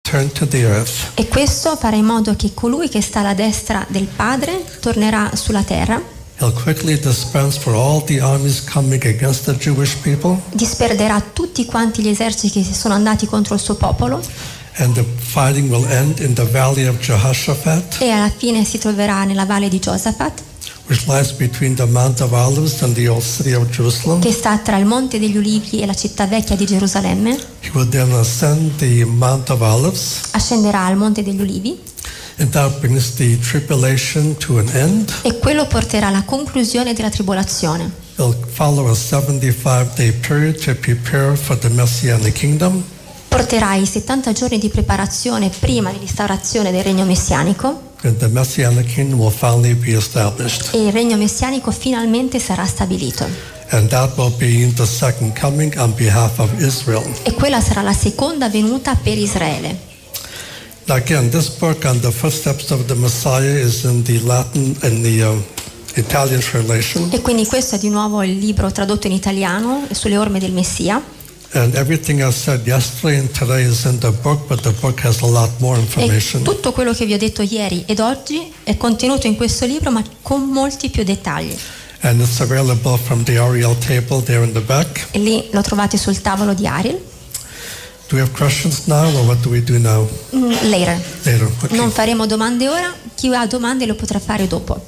return to the earth. E questo farà in modo che colui che sta alla destra del Padre tornerà sulla terra. He'll quickly disperse for all the armies coming against the Jewish people. Disperderà tutti quanti gli eserciti che sono andati contro il suo popolo. And the fighting will end in the valley of Jehoshaphat. E alla fine si troverà nella valle di Giosafat, which lies between the Mount of Olives and the old city of Jerusalem. che sta tra il Monte degli Ulivi e la città vecchia di Gerusalemme. He will then ascend the Mount of Olives. Ascenderà al Monte degli Ulivi. And that brings the tribulation to an end. E quello porterà alla conclusione della tribolazione. It'll follow a 75-day period to prepare for the Messianic kingdom. Porterà i 70 giorni di preparazione prima dell'instaurazione del regno messianico. And the Messianic kingdom will finally be established. E il regno messianico finalmente sarà stabilito. And that will be the second coming on behalf of Israel. E quella sarà la seconda venuta per Israele. Now again, this book on the footsteps of the Messiah is in the Latin and the Italian translation. E quindi questo è di nuovo il libro tradotto in italiano sulle orme del Messia. And everything I said yesterday and today is in the book, but the book has a lot more information. E tutto quello che vi ho detto ieri ed oggi è contenuto in questo libro, ma con molti più dettagli. And it's available from the Ariel table there in the back. E lì lo trovate sul tavolo di Ariel. Do we have questions now, or what do we do now? Later. Okay. Non faremo domande ora, chi ha domande lo potrà fare dopo.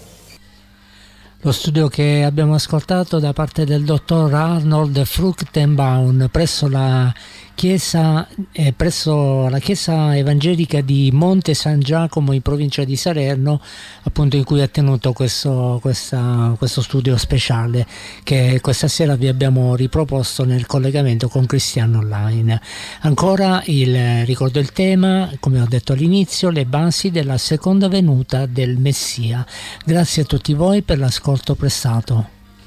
Lo studio che abbiamo ascoltato da parte del dottor Arnold Fruchtenbaum presso la chiesa evangelica di Monte San Giacomo in provincia di Salerno, appunto, in cui ha tenuto questo studio speciale che questa sera vi abbiamo riproposto nel collegamento con Cristiano Online. Ancora ricordo il tema, come ho detto all'inizio, le basi della seconda venuta del Messia. Grazie a tutti voi per l'ascolto prestato.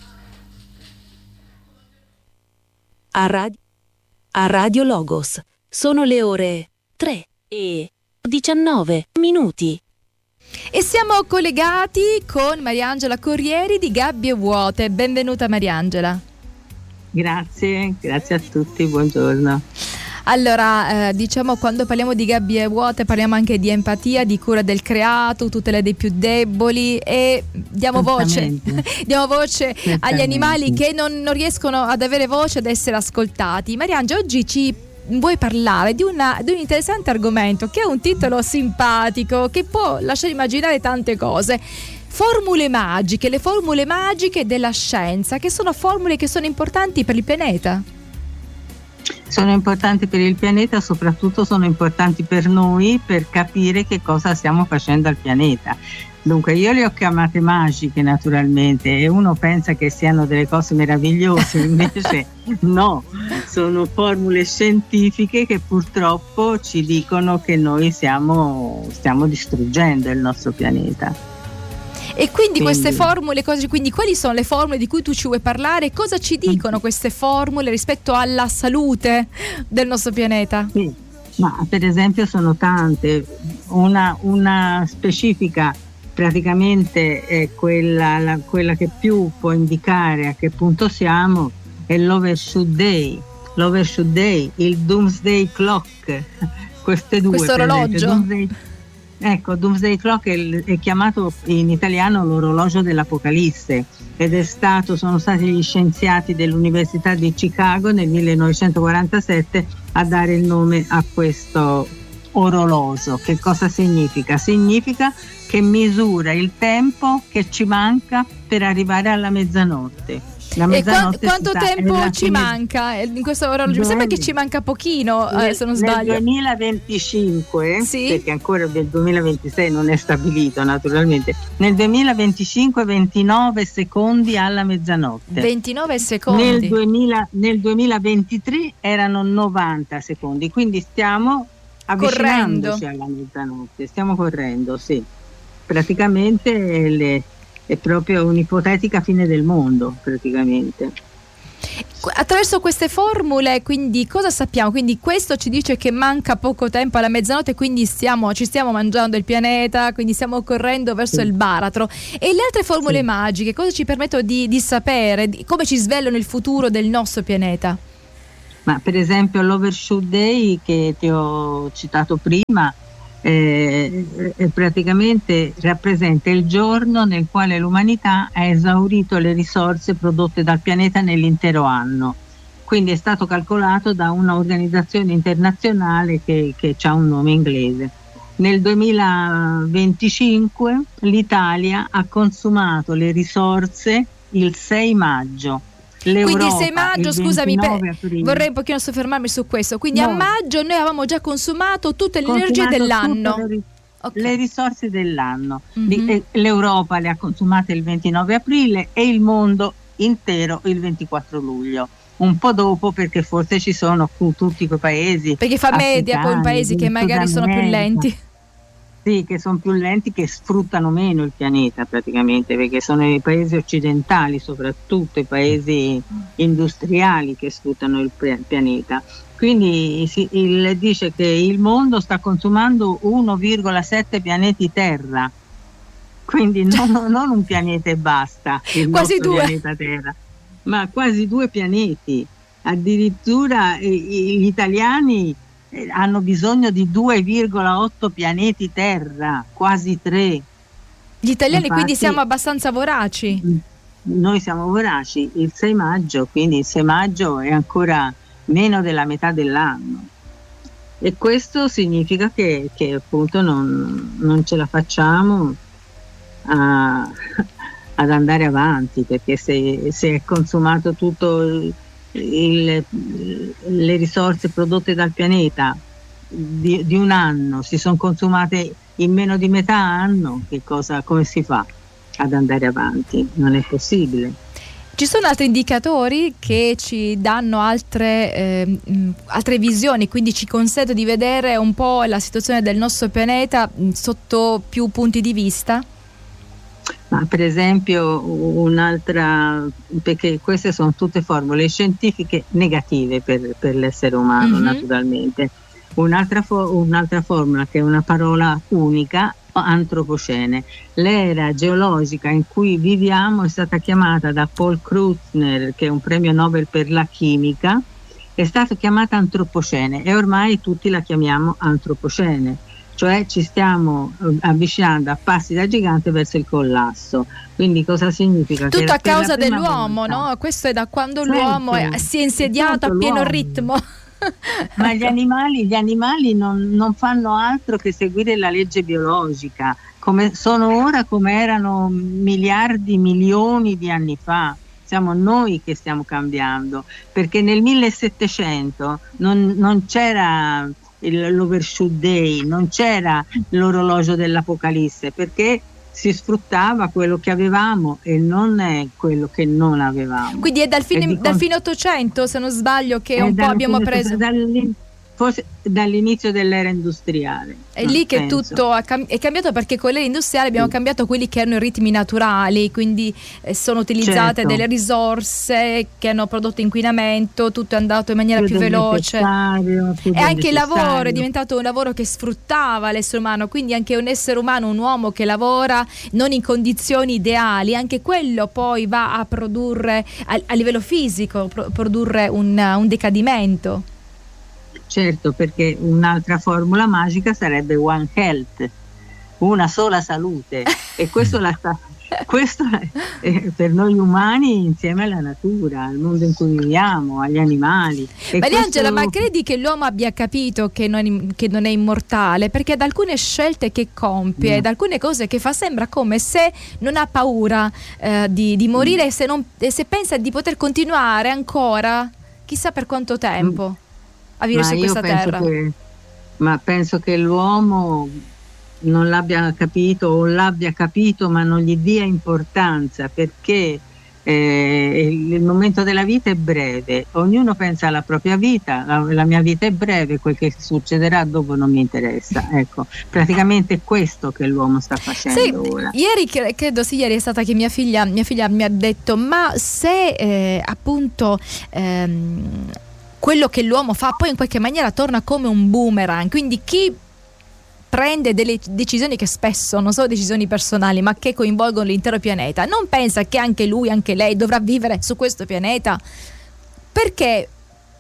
A Radio Logos sono le ore 3:19. E siamo collegati con Mariangela Corrieri di Gabbie Vuote. Benvenuta Mariangela. Grazie a tutti, buongiorno. Allora, diciamo, quando parliamo di gabbie vuote parliamo anche di empatia, di cura del creato, tutela dei più deboli, e diamo voce agli animali che non riescono ad avere voce, ad essere ascoltati. Mariangela, oggi ci vuoi parlare di un interessante argomento che ha un titolo simpatico che può lasciare immaginare tante cose. Formule magiche, le formule magiche della scienza, che sono formule che sono importanti per il pianeta. Sono importanti per il pianeta, soprattutto sono importanti per noi, per capire che cosa stiamo facendo al pianeta. Dunque io le ho chiamate magiche naturalmente, e uno pensa che siano delle cose meravigliose, invece no, sono formule scientifiche che purtroppo ci dicono che noi stiamo distruggendo il nostro pianeta. E quindi queste formule, quindi quali sono le formule di cui tu ci vuoi parlare? Cosa ci dicono queste formule rispetto alla salute del nostro pianeta? Sì, ma per esempio sono tante. Una specifica praticamente è quella che più può indicare a che punto siamo, è l'Overshoot Day, il Doomsday Clock, queste due. Questo orologio. Doomsday Clock è chiamato in italiano l'orologio dell'Apocalisse, ed sono stati gli scienziati dell'Università di Chicago nel 1947 a dare il nome a questo orologio. Che cosa significa? Significa che misura il tempo che ci manca per arrivare alla mezzanotte. E quanto tempo ci manca in questo orologio? Mi sembra che ci manca pochino, se non sbaglio. Nel 2025, sì? Perché ancora del 2026 non è stabilito naturalmente, nel 2025 29 secondi alla mezzanotte. 29 secondi. Nel 2023 erano 90 secondi, quindi stiamo avvicinandoci alla mezzanotte, stiamo correndo, sì. Praticamente è proprio un'ipotetica fine del mondo, praticamente. Attraverso queste formule, quindi cosa sappiamo? Quindi questo ci dice che manca poco tempo alla mezzanotte, quindi ci stiamo mangiando il pianeta, quindi stiamo correndo verso il baratro. E le altre formule magiche cosa ci permettono di sapere, come ci svelano il futuro del nostro pianeta? Ma per esempio l'Overshoot Day che ti ho citato prima praticamente rappresenta il giorno nel quale l'umanità ha esaurito le risorse prodotte dal pianeta nell'intero anno. Quindi è stato calcolato da un'organizzazione internazionale che ha un nome inglese. Nel 2025 l'Italia ha consumato le risorse il 6 maggio. Quindi il 6 maggio, scusami, vorrei un pochino soffermarmi su questo. Quindi a maggio noi avevamo già consumato tutte le energie dell'anno. Le risorse dell'anno. L'Europa le ha consumate il 29 aprile e il mondo intero il 24 luglio. Un po' dopo, perché forse ci sono tutti quei paesi. Perché fa media poi in paesi che magari sono più lenti. Sì, che sono più lenti, che sfruttano meno il pianeta praticamente, perché sono i paesi occidentali, soprattutto i paesi industriali, che sfruttano il pianeta. Quindi dice che il mondo sta consumando 1,7 pianeti Terra, quindi non un pianeta e basta, il quasi nostro 2 pianeta Terra, ma quasi 2 pianeti. Addirittura gli italiani hanno bisogno di 2,8 pianeti Terra, quasi 3. Gli italiani. Infatti, quindi siamo abbastanza voraci. Noi siamo voraci. Il 6 maggio, quindi il 6 maggio è ancora meno della metà dell'anno. E questo significa che appunto non ce la facciamo ad andare avanti, perché se è consumato tutto le risorse prodotte dal pianeta di un anno si sono consumate in meno di metà anno, come si fa ad andare avanti? Non è possibile. Ci sono altri indicatori che ci danno altre visioni, quindi ci consentono di vedere un po' la situazione del nostro pianeta sotto più punti di vista? Ma per esempio perché queste sono tutte formule scientifiche negative per l'essere umano, naturalmente. Un'altra formula, che è una parola unica, antropocene. L'era geologica in cui viviamo è stata chiamata da Paul Crutzen, che è un premio Nobel per la chimica, è stata chiamata antropocene e ormai tutti la chiamiamo antropocene. Cioè ci stiamo avvicinando a passi da gigante verso il collasso. Quindi cosa significa? Tutto a causa dell'uomo, no? Questo è da quando l'uomo si è insediato a pieno ritmo. Ma gli animali non fanno altro che seguire la legge biologica, come sono ora, come erano miliardi, milioni di anni fa. Siamo noi che stiamo cambiando, perché nel 1700 non c'era l'Overshoot Day, non c'era l'orologio dell'Apocalisse, perché si sfruttava quello che avevamo e non quello che non avevamo. Quindi è dal fine Ottocento, se non sbaglio, che un po' abbiamo preso forse dall'inizio dell'era industriale. È lì che tutto è cambiato, perché con l'era industriale abbiamo cambiato quelli che erano i ritmi naturali, quindi sono utilizzate delle risorse che hanno prodotto inquinamento, tutto è andato in maniera più veloce, e anche il lavoro è diventato un lavoro che sfruttava l'essere umano, quindi anche un essere umano, un uomo che lavora non in condizioni ideali, anche quello poi va a produrre a livello fisico, produrre un decadimento. Certo, perché un'altra formula magica sarebbe One Health, una sola salute, e questo è per noi umani, insieme alla natura, al mondo in cui viviamo, agli animali. Mariangela, ma credi che l'uomo abbia capito che non è immortale? Perché ad alcune scelte che compie, ad alcune cose che fa, sembra come se non ha paura di morire, e se pensa di poter continuare ancora chissà per quanto tempo a vivere su questa terra. Ma penso che l'uomo non l'abbia capito, o l'abbia capito ma non gli dia importanza, perché il momento della vita è breve, ognuno pensa alla propria vita, la mia vita è breve, quel che succederà dopo non mi interessa. Ecco, praticamente è questo che l'uomo sta facendo ora. Ieri è stata che mia figlia mi ha detto: ma se appunto quello che l'uomo fa poi in qualche maniera torna come un boomerang, quindi chi prende delle decisioni che spesso non sono decisioni personali ma che coinvolgono l'intero pianeta, non pensa che anche lui, anche lei dovrà vivere su questo pianeta? Perché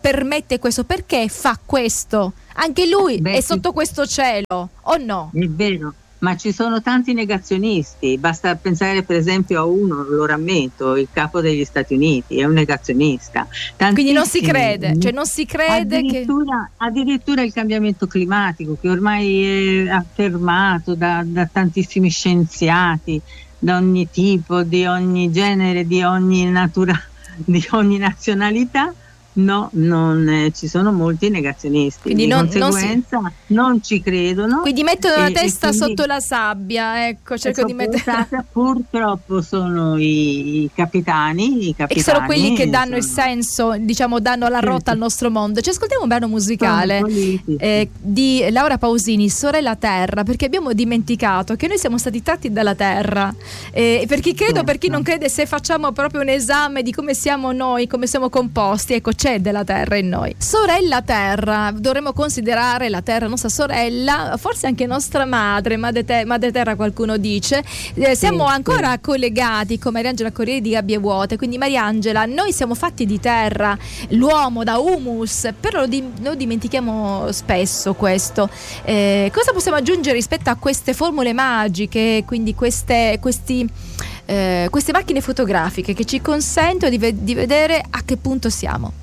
permette questo? Perché fa questo? Anche lui è sotto questo cielo, o no? È vero. Ma ci sono tanti negazionisti, basta pensare per esempio a uno, lo rammetto, il capo degli Stati Uniti, è un negazionista. Quindi non si crede, cioè non si crede addirittura il cambiamento climatico, che ormai è affermato da tantissimi scienziati, da ogni tipo, di ogni genere, di ogni natura, di ogni nazionalità. No, non ci sono molti negazionisti, quindi di conseguenza non ci credono. Quindi mettono la testa sotto la sabbia, ecco, cerco di mettere. Purtroppo sono i capitani. E sono quelli che danno il senso, diciamo, danno la rotta al nostro mondo. Ci ascoltiamo un brano musicale di Laura Pausini, Sorella Terra, perché abbiamo dimenticato che noi siamo stati tratti dalla terra. Per chi crede o per chi non crede, se facciamo proprio un esame di come siamo noi, come siamo composti, ecco, c'è della terra in noi. Sorella terra, dovremmo considerare la terra nostra sorella, forse anche nostra madre terra qualcuno dice. Siamo ancora collegati con Mariangela Corrieri di Gabbie Vuote, quindi Mariangela, noi siamo fatti di terra, l'uomo da humus, però lo dimentichiamo spesso questo. Cosa possiamo aggiungere rispetto a queste formule magiche, quindi queste macchine fotografiche che ci consentono di vedere a che punto siamo?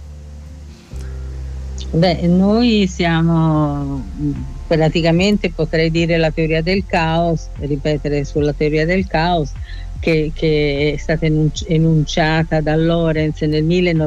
Noi siamo praticamente, potrei dire, la teoria del caos, ripetere sulla teoria del caos che è stata enunciata da Lorenz nel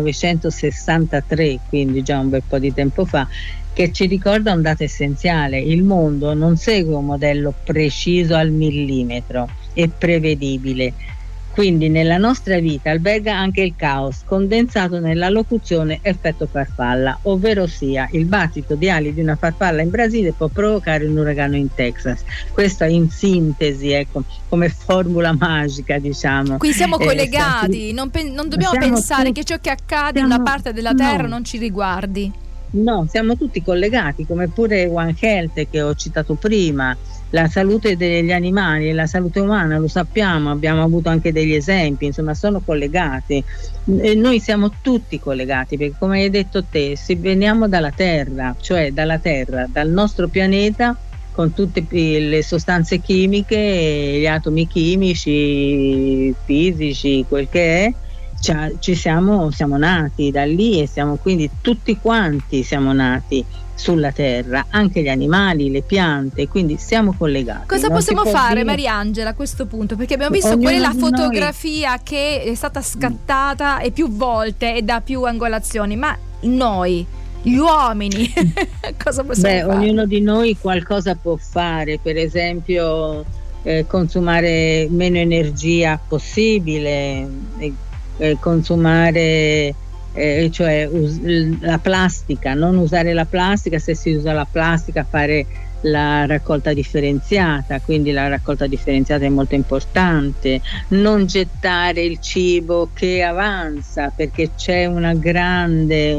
1963, quindi già un bel po' di tempo fa, che ci ricorda un dato essenziale: il mondo non segue un modello preciso al millimetro e prevedibile. Quindi nella nostra vita alberga anche il caos, condensato nella locuzione effetto farfalla, ovvero sia il battito di ali di una farfalla in Brasile può provocare un uragano in Texas. Questa in sintesi, ecco, come formula magica, diciamo. Qui siamo collegati, non dobbiamo pensare che ciò che accade in una parte della Terra non ci riguardi. No, siamo tutti collegati, come pure One Health che ho citato prima. La salute degli animali e la salute umana, lo sappiamo, abbiamo avuto anche degli esempi, insomma sono collegati. E noi siamo tutti collegati, perché come hai detto te, se veniamo dalla Terra, cioè dalla Terra, dal nostro pianeta, con tutte le sostanze chimiche, gli atomi chimici, fisici, quel che è, siamo nati da lì e siamo quindi tutti quanti siamo nati sulla terra, anche gli animali, le piante, quindi siamo collegati. Cosa possiamo fare, Mariangela, a questo punto? Perché abbiamo visto quella è la fotografia che è stata scattata e più volte e da più angolazioni, ma noi, gli uomini, cosa possiamo fare? Ognuno di noi qualcosa può fare, per esempio consumare meno energia possibile, consumare cioè la plastica, non usare la plastica, se si usa la plastica fare la raccolta differenziata, quindi la raccolta differenziata è molto importante, non gettare il cibo che avanza, perché c'è una grande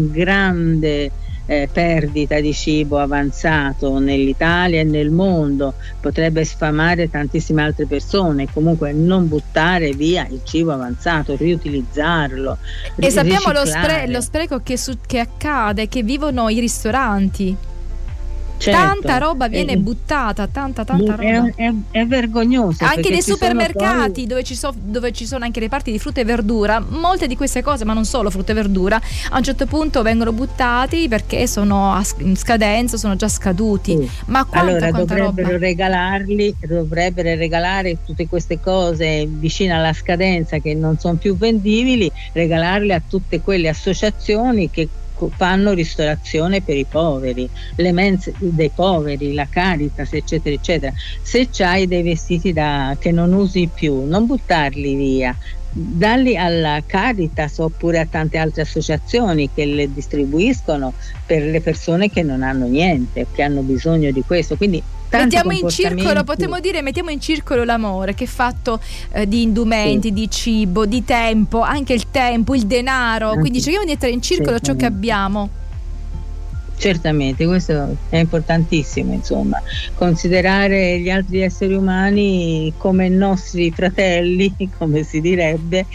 perdita di cibo avanzato nell'Italia e nel mondo, potrebbe sfamare tantissime altre persone. Comunque non buttare via il cibo avanzato, riutilizzarlo, e sappiamo lo spreco che accade, che vivono i ristoranti. Certo, tanta roba viene buttata, tanta roba. È vergognoso. Anche nei supermercati dove ci sono anche le parti di frutta e verdura, molte di queste cose, ma non solo frutta e verdura, a un certo punto vengono buttati perché sono in scadenza, sono già scaduti. Sì. Ma quanta dovrebbero regalare tutte queste cose vicine alla scadenza che non sono più vendibili, regalarle a tutte quelle associazioni che fanno ristorazione per i poveri, le mense dei poveri, la Caritas, eccetera eccetera. Se c'hai dei vestiti che non usi più, non buttarli via, darli alla Caritas oppure a tante altre associazioni che le distribuiscono per le persone che non hanno niente, che hanno bisogno di questo. Quindi mettiamo in circolo l'amore, che è fatto di indumenti, di cibo, di tempo, anche il tempo, il denaro, quindi cerchiamo di mettere in circolo ciò che abbiamo. Certamente, questo è importantissimo, insomma, considerare gli altri esseri umani come nostri fratelli, come si direbbe,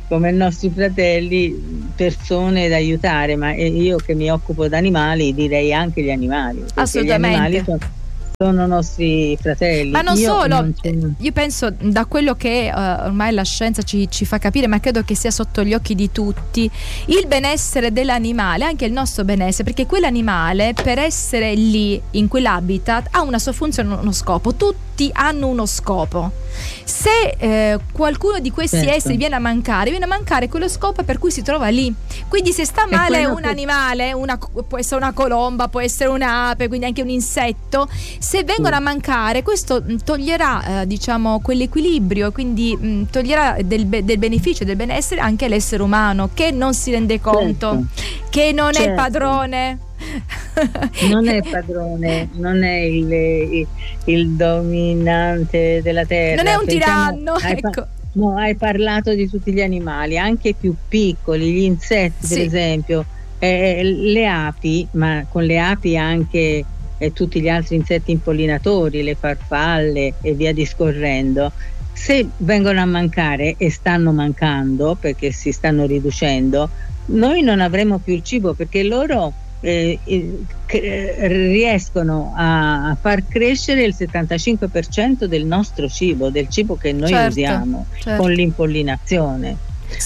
come i nostri fratelli, persone da aiutare, ma io che mi occupo di animali direi anche gli animali. Assolutamente. Gli animali sono nostri fratelli. Ma non solo, io penso, da quello che ormai la scienza ci fa capire, ma credo che sia sotto gli occhi di tutti, il benessere dell'animale, anche il nostro benessere, perché quell'animale, per essere lì in quell'habitat, ha una sua funzione, uno scopo. Tutti hanno uno scopo. Se qualcuno di questi esseri viene a mancare quello scopo per cui si trova lì. Quindi se sta male un animale, può essere una colomba, può essere un'ape, quindi anche un insetto, se vengono a mancare, questo toglierà diciamo quell'equilibrio, quindi toglierà del beneficio, del benessere anche all'essere umano, che non si rende conto che non è padrone. Non è padrone, non è il dominante della terra, non è un tiranno, ecco. No, hai parlato di tutti gli animali, anche più piccoli, gli insetti per esempio, le api, ma con le api anche tutti gli altri insetti impollinatori, le farfalle e via discorrendo. Se vengono a mancare, e stanno mancando perché si stanno riducendo, noi non avremo più il cibo, perché loro riescono a far crescere il 75% del nostro cibo, del cibo che noi usiamo con l'impollinazione.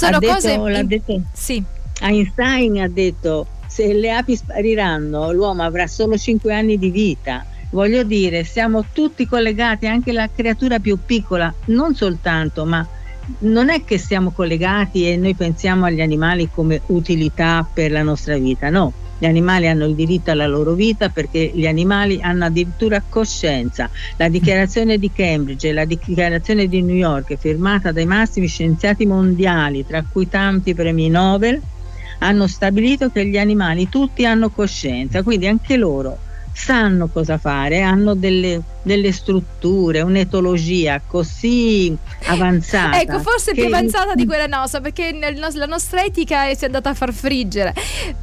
Einstein ha detto: se le api spariranno, l'uomo avrà solo 5 anni di vita. Voglio dire, siamo tutti collegati, anche la creatura più piccola, non soltanto, ma non è che siamo collegati e noi pensiamo agli animali come utilità per la nostra vita, no. Gli animali hanno il diritto alla loro vita, perché gli animali hanno addirittura coscienza. La dichiarazione di Cambridge e la dichiarazione di New York, firmata dai massimi scienziati mondiali, tra cui tanti premi Nobel, hanno stabilito che gli animali tutti hanno coscienza, quindi anche loro sanno cosa fare, hanno delle strutture, un'etologia così avanzata. Ecco, forse più avanzata di quella nostra, perché la nostra etica si è andata a far friggere.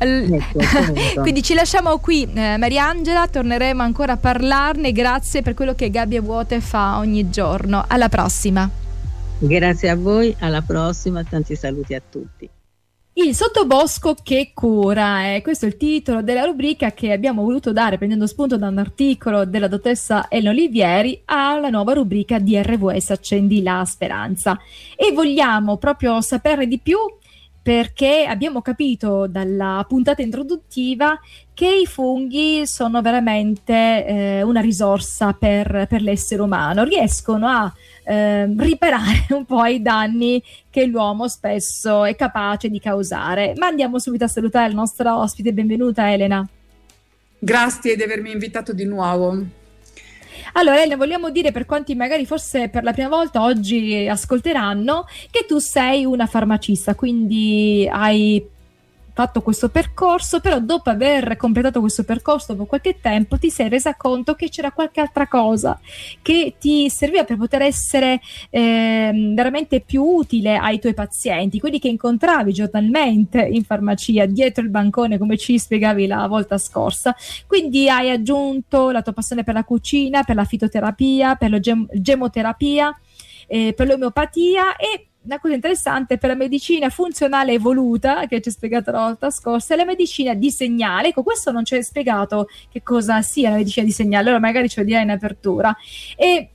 Quindi ci lasciamo qui, Mariangela, torneremo ancora a parlarne. Grazie per quello che Gabbie Vuote fa ogni giorno. Alla prossima. Grazie a voi, alla prossima, tanti saluti a tutti. Il sottobosco che cura, questo è il titolo della rubrica che abbiamo voluto dare, prendendo spunto da un articolo della dottoressa Elena Olivieri, alla nuova rubrica di RVS Accendi la Speranza. E vogliamo proprio saperne di più, perché abbiamo capito dalla puntata introduttiva che i funghi sono veramente una risorsa per l'essere umano, riescono a riparare un po' i danni che l'uomo spesso è capace di causare. Ma andiamo subito a salutare il nostro ospite. Benvenuta Elena. Grazie di avermi invitato di nuovo. Allora Elena, vogliamo dire, per quanti magari forse per la prima volta oggi ascolteranno, che tu sei una farmacista, quindi hai fatto questo percorso, però dopo aver completato questo percorso, dopo qualche tempo, ti sei resa conto che c'era qualche altra cosa che ti serviva per poter essere veramente più utile ai tuoi pazienti, quelli che incontravi giornalmente in farmacia, dietro il bancone, come ci spiegavi la volta scorsa. Quindi hai aggiunto la tua passione per la cucina, per la fitoterapia, per la gemoterapia, per l'omeopatia e una cosa interessante per la medicina funzionale evoluta, che ci hai spiegato la volta scorsa, è la medicina di segnale. Ecco, questo non ci hai spiegato che cosa sia la medicina di segnale, allora magari ce lo dirai in apertura. E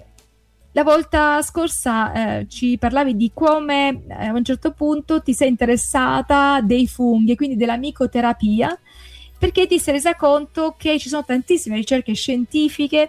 la volta scorsa ci parlavi di come a un certo punto ti sei interessata dei funghi e quindi della micoterapia, perché ti sei resa conto che ci sono tantissime ricerche scientifiche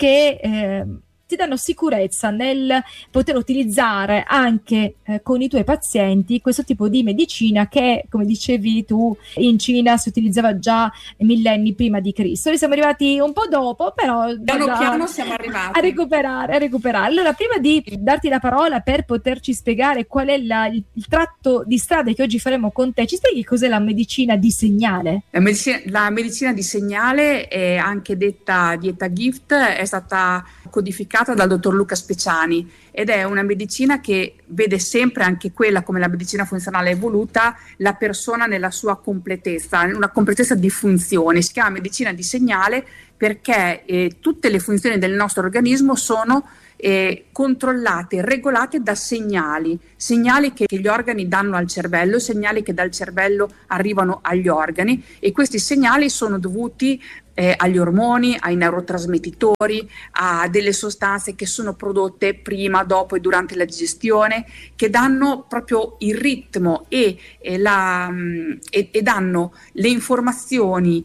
che ti danno sicurezza nel poter utilizzare anche con i tuoi pazienti questo tipo di medicina che, come dicevi tu, in Cina si utilizzava già millenni prima di Cristo. Noi siamo arrivati un po' dopo, però piano siamo arrivati a recuperare. Allora, prima di darti la parola per poterci spiegare qual è il tratto di strada che oggi faremo con te, ci spieghi cos'è la medicina di segnale? La medicina di segnale, è anche detta dieta GIFT, è stata codificata dal dottor Luca Speciani ed è una medicina che vede sempre, anche quella come la medicina funzionale evoluta, la persona nella sua completezza, una completezza di funzioni. Si chiama medicina di segnale perché tutte le funzioni del nostro organismo sono controllate, regolate da segnali che gli organi danno al cervello, segnali che dal cervello arrivano agli organi, e questi segnali sono dovuti agli ormoni, ai neurotrasmettitori, a delle sostanze che sono prodotte prima, dopo e durante la digestione, che danno proprio il ritmo e danno le informazioni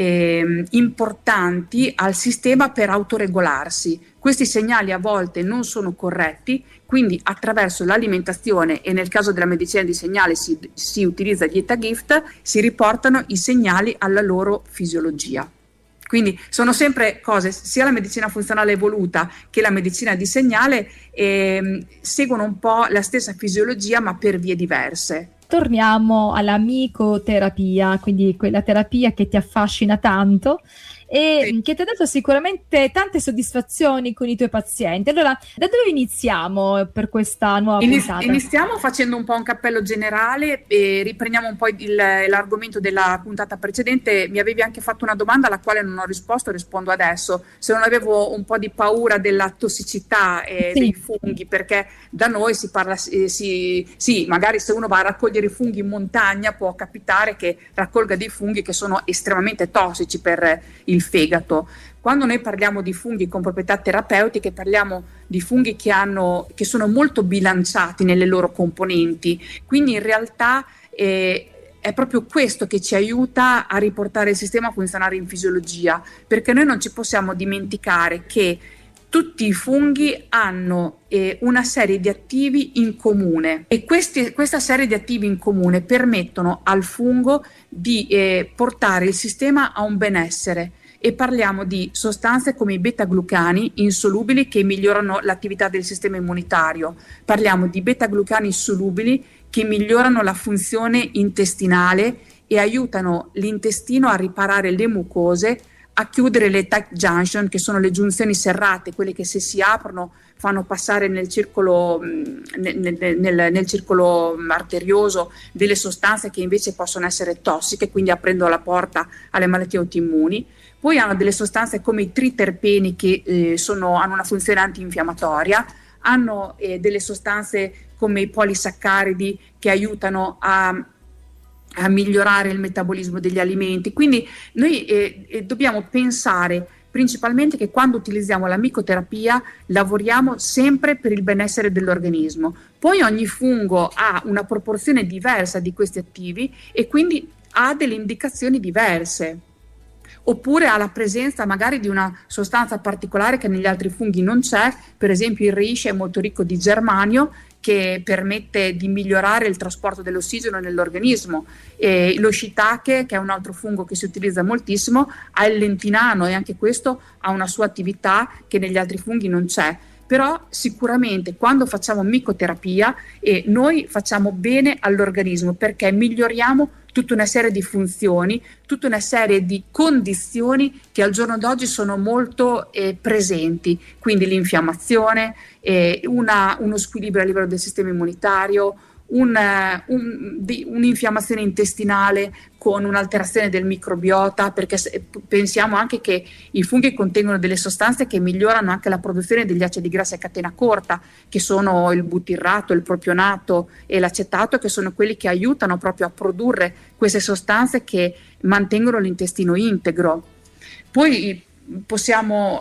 importanti al sistema per autoregolarsi. Questi segnali a volte non sono corretti, quindi attraverso l'alimentazione, e nel caso della medicina di segnale si utilizza Dieta Gift, si riportano i segnali alla loro fisiologia. Quindi sono sempre cose, sia la medicina funzionale evoluta che la medicina di segnale seguono un po' la stessa fisiologia, ma per vie diverse. Torniamo alla micoterapia, quindi quella terapia che ti affascina tanto e che ti ha dato sicuramente tante soddisfazioni con i tuoi pazienti. Allora, da dove iniziamo per questa nuova puntata? Iniziamo facendo un po' un cappello generale e riprendiamo un po' l'argomento della puntata precedente. Mi avevi anche fatto una domanda alla quale non ho risposto, rispondo adesso. Se non avevo un po' di paura della tossicità dei funghi, perché da noi si parla, magari se uno va a raccogliere i funghi in montagna può capitare che raccolga dei funghi che sono estremamente tossici per il fegato. Quando noi parliamo di funghi con proprietà terapeutiche, parliamo di funghi che sono molto bilanciati nelle loro componenti, quindi in realtà è proprio questo che ci aiuta a riportare il sistema a funzionare in fisiologia, perché noi non ci possiamo dimenticare che tutti i funghi hanno una serie di attivi in comune, e questa serie di attivi in comune permettono al fungo di portare il sistema a un benessere, e parliamo di sostanze come i beta-glucani insolubili che migliorano l'attività del sistema immunitario, parliamo di beta-glucani solubili che migliorano la funzione intestinale e aiutano l'intestino a riparare le mucose, a chiudere le tight junction, che sono le giunzioni serrate, quelle che se si aprono fanno passare nel circolo, nel circolo arterioso delle sostanze che invece possono essere tossiche, quindi aprendo la porta alle malattie autoimmuni. Poi hanno delle sostanze come i triterpeni che hanno una funzione antinfiammatoria, hanno delle sostanze come i polisaccaridi che aiutano a migliorare il metabolismo degli alimenti. Quindi noi dobbiamo pensare principalmente che quando utilizziamo la micoterapia lavoriamo sempre per il benessere dell'organismo. Poi ogni fungo ha una proporzione diversa di questi attivi e quindi ha delle indicazioni diverse, oppure ha la presenza magari di una sostanza particolare che negli altri funghi non c'è. Per esempio il reishi è molto ricco di germanio, che permette di migliorare il trasporto dell'ossigeno nell'organismo. Lo shiitake, che è un altro fungo che si utilizza moltissimo, ha il lentinano, e anche questo ha una sua attività che negli altri funghi non c'è. Però sicuramente quando facciamo micoterapia noi facciamo bene all'organismo, perché miglioriamo tutta una serie di funzioni, tutta una serie di condizioni che al giorno d'oggi sono molto presenti, quindi l'infiammazione, uno squilibrio a livello del sistema immunitario, un'infiammazione intestinale con un'alterazione del microbiota, perché pensiamo anche che i funghi contengono delle sostanze che migliorano anche la produzione degli acidi grassi a catena corta, che sono il butirrato, il propionato e l'acetato, che sono quelli che aiutano proprio a produrre queste sostanze che mantengono l'intestino integro. Poi non possiamo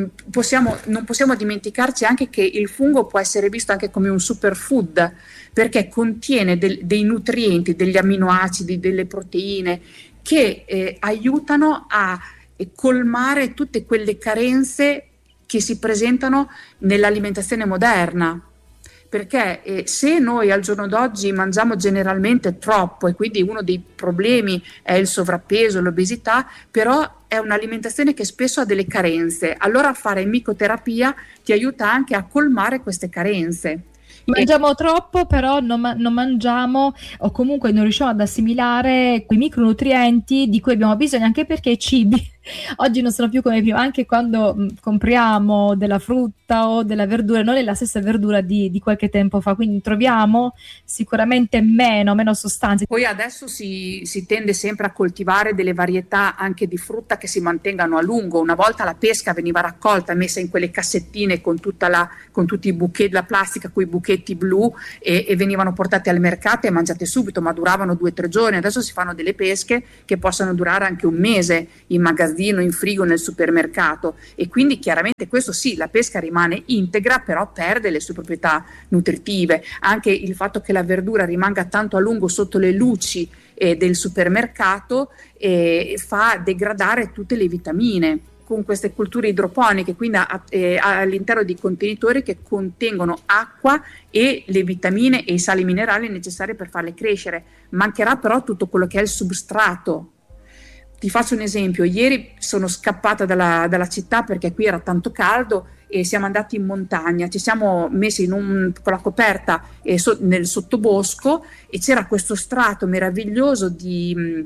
dimenticarci anche che il fungo può essere visto anche come un superfood, perché contiene dei nutrienti, degli aminoacidi, delle proteine che aiutano a colmare tutte quelle carenze che si presentano nell'alimentazione moderna. Perché se noi al giorno d'oggi mangiamo generalmente troppo, e quindi uno dei problemi è il sovrappeso, l'obesità, però è un'alimentazione che spesso ha delle carenze, allora fare micoterapia ti aiuta anche a colmare queste carenze. Mangiamo troppo, però non mangiamo, o comunque non riusciamo ad assimilare quei micronutrienti di cui abbiamo bisogno, anche perché i cibi oggi non sono più come prima. Anche quando compriamo della frutta o della verdura, non è la stessa verdura di qualche tempo fa, quindi troviamo sicuramente meno sostanze. Poi adesso si tende sempre a coltivare delle varietà anche di frutta che si mantengano a lungo. Una volta la pesca veniva raccolta, messa in quelle cassettine con tutti i buchetti, la plastica con i buchetti blu, e venivano portate al mercato e mangiate subito, ma duravano 2 o 3 giorni. Adesso si fanno delle pesche che possono durare anche un mese in magazzino, in frigo, nel supermercato, e quindi chiaramente questo sì, la pesca rimane integra, però perde le sue proprietà nutritive. Anche il fatto che la verdura rimanga tanto a lungo sotto le luci del supermercato fa degradare tutte le vitamine. Con queste culture idroponiche, quindi all'interno di contenitori che contengono acqua e le vitamine e i sali minerali necessari per farle crescere, mancherà però tutto quello che è il substrato. Ti faccio un esempio: ieri sono scappata dalla città perché qui era tanto caldo e siamo andati in montagna, ci siamo messi con la coperta nel sottobosco, e c'era questo strato meraviglioso di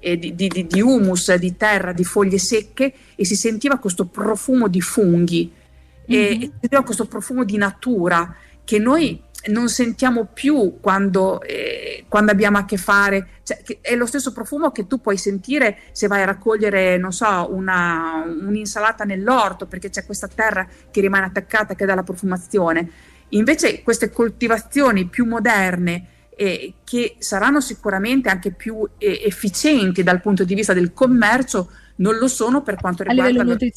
humus, di terra, di foglie secche, e si sentiva questo profumo di funghi, e si sentiva questo profumo di natura che noi non sentiamo più quando abbiamo a che fare, cioè, è lo stesso profumo che tu puoi sentire se vai a raccogliere, non so, un'insalata nell'orto, perché c'è questa terra che rimane attaccata, che dà la profumazione. Invece queste coltivazioni più moderne, che saranno sicuramente anche più efficienti dal punto di vista del commercio, non lo sono per quanto riguarda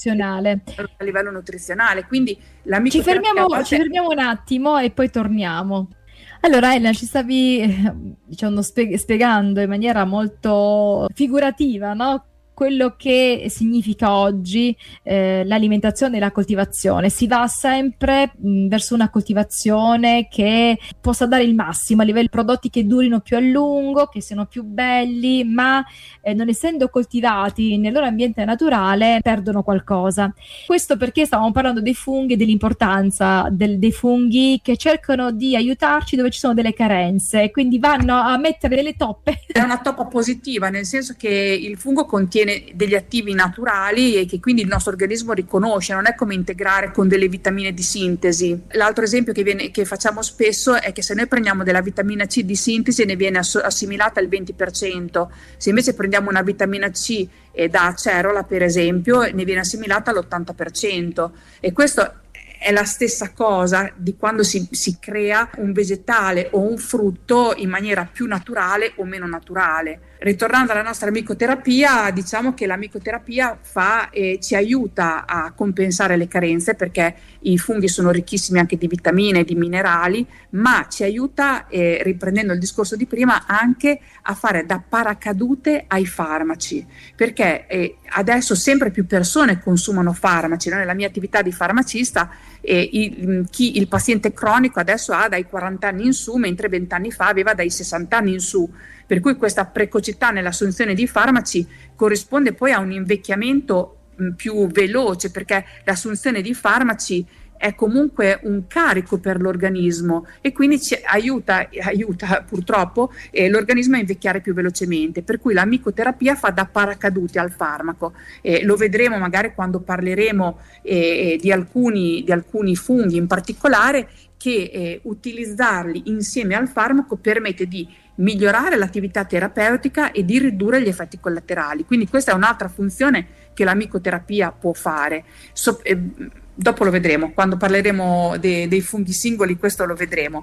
a livello nutrizionale. Quindi la ci fermiamo un attimo e poi torniamo. Allora, Elena, ci stavi spiegando in maniera molto figurativa, no? Quello che significa oggi l'alimentazione e la coltivazione. Si va sempre verso una coltivazione che possa dare il massimo a livello di prodotti che durino più a lungo, che siano più belli, ma non essendo coltivati nel loro ambiente naturale perdono qualcosa. Questo perché stavamo parlando dei funghi e dell'importanza dei funghi che cercano di aiutarci dove ci sono delle carenze, quindi vanno a mettere delle toppe. È una toppa positiva, nel senso che il fungo contiene degli attivi naturali e che quindi il nostro organismo riconosce, non è come integrare con delle vitamine di sintesi. L'altro esempio che facciamo spesso è che se noi prendiamo della vitamina C di sintesi ne viene assimilata il 20%, se invece prendiamo una vitamina C da acerola, per esempio, ne viene assimilata l'80%, e questo è la stessa cosa di quando si crea un vegetale o un frutto in maniera più naturale o meno naturale. Ritornando alla nostra micoterapia, diciamo che la micoterapia ci aiuta a compensare le carenze, perché i funghi sono ricchissimi anche di vitamine e di minerali, ma ci aiuta, riprendendo il discorso di prima, anche a fare da paracadute ai farmaci, perché adesso sempre più persone consumano farmaci. Nella mia attività di farmacista il paziente cronico adesso ha dai 40 anni in su, mentre 20 anni fa aveva dai 60 anni in su, per cui questa precocità nell'assunzione di farmaci corrisponde poi a un invecchiamento più veloce, perché l'assunzione di farmaci è comunque un carico per l'organismo e quindi ci aiuta purtroppo l'organismo a invecchiare più velocemente, per cui la micoterapia fa da paracadute al farmaco. Lo vedremo magari quando parleremo di alcuni funghi in particolare, che utilizzarli insieme al farmaco permette di migliorare l'attività terapeutica e di ridurre gli effetti collaterali. Quindi questa è un'altra funzione che la micoterapia può fare. Dopo lo vedremo, quando parleremo dei funghi singoli, questo lo vedremo.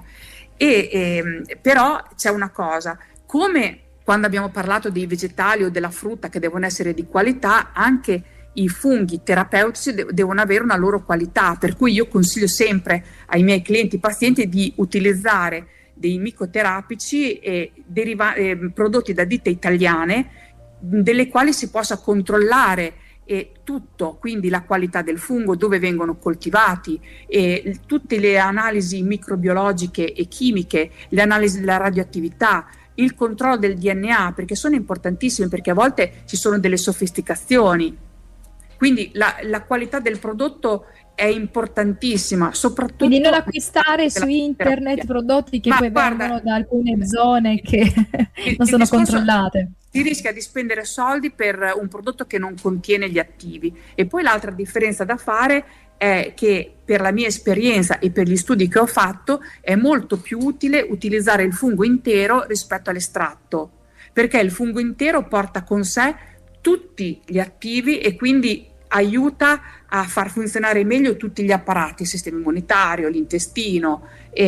Però c'è una cosa: come quando abbiamo parlato dei vegetali o della frutta che devono essere di qualità, anche i funghi terapeutici devono avere una loro qualità, per cui io consiglio sempre ai miei clienti pazienti di utilizzare dei micoterapici prodotti da ditte italiane, delle quali si possa controllare tutto, quindi la qualità del fungo, dove vengono coltivati, tutte le analisi microbiologiche e chimiche, le analisi della radioattività, il controllo del DNA, perché sono importantissimi, perché a volte ci sono delle sofisticazioni. Quindi la qualità del prodotto è importantissima, soprattutto. Quindi non acquistare su internet prodotti che poi vengono da alcune zone che non sono controllate. Si rischia di spendere soldi per un prodotto che non contiene gli attivi. E poi l'altra differenza da fare è che, per la mia esperienza e per gli studi che ho fatto, è molto più utile utilizzare il fungo intero rispetto all'estratto, perché il fungo intero porta con sé tutti gli attivi e quindi aiuta a far funzionare meglio tutti gli apparati, il sistema immunitario, l'intestino,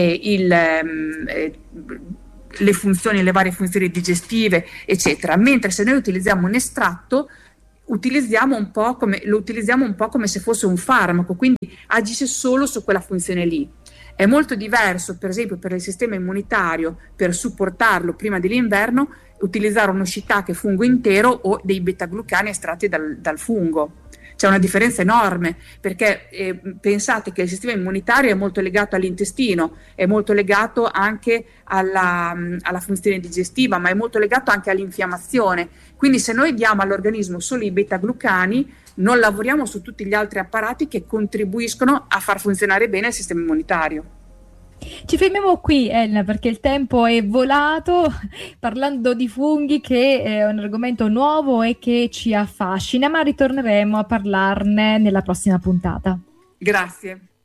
le funzioni, le varie funzioni digestive, eccetera. Mentre se noi utilizziamo un estratto, lo utilizziamo un po' come se fosse un farmaco, quindi agisce solo su quella funzione lì. È molto diverso, per esempio, per il sistema immunitario, per supportarlo prima dell'inverno, utilizzare uno shiitake fungo intero o dei beta-glucani estratti dal fungo. C'è una differenza enorme, perché pensate che il sistema immunitario è molto legato all'intestino, è molto legato anche alla funzione digestiva, ma è molto legato anche all'infiammazione. Quindi se noi diamo all'organismo solo i beta-glucani, non lavoriamo su tutti gli altri apparati che contribuiscono a far funzionare bene il sistema immunitario. Ci fermiamo qui, Elena, perché il tempo è volato, parlando di funghi, che è un argomento nuovo e che ci affascina, ma ritorneremo a parlarne nella prossima puntata. Grazie.